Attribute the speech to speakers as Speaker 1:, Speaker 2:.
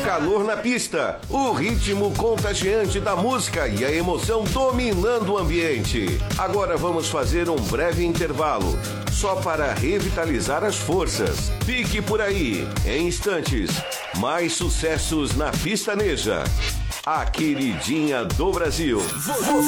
Speaker 1: calor na pista, o ritmo contagiante da música e a emoção dominando o ambiente. Agora vamos fazer um breve intervalo, só para revitalizar as forças. Fique por aí, em instantes, mais sucessos na Pistaneja, a queridinha do Brasil.